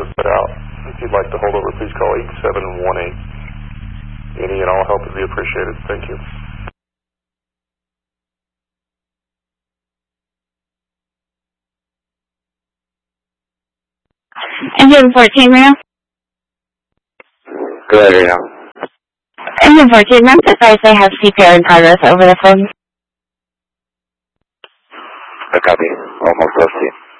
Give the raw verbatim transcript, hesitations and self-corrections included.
sort that out. If you'd like to hold over, please call eight seven one eight. Any and all help would be appreciated. Thank you. Engine fourteen, Reno. Go ahead, Reno. Engine fourteen, remember that they have C P R in progress over the phone? A copy. Almost close to you.